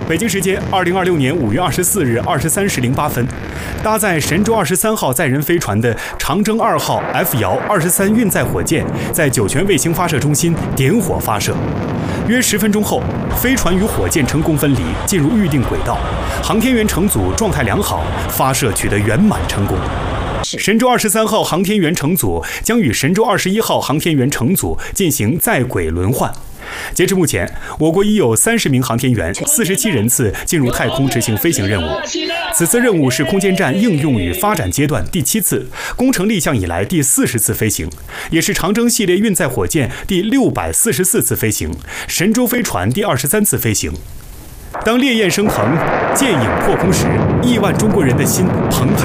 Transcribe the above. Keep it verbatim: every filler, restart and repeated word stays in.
北京时间二零二六年五月二十四日二十三时零八分，搭载神舟二十三号载人飞船的长征二号 F 遥二十三运载火箭在酒泉卫星发射中心点火发射。约十分钟后，飞船与火箭成功分离，进入预定轨道，航天员乘组状态良好，发射取得圆满成功。神舟二十三号航天员乘组将与神舟二十一号航天员乘组进行在轨轮换。截至目前，我国已有三十名航天员、四十七人次进入太空执行飞行任务。此次任务是空间站应用与发展阶段第七次，工程立项以来第四十次飞行，也是长征系列运载火箭第六百四十四次飞行，神舟飞船第二十三次飞行。当烈焰升腾，剑影破空时，亿万中国人的心澎湃。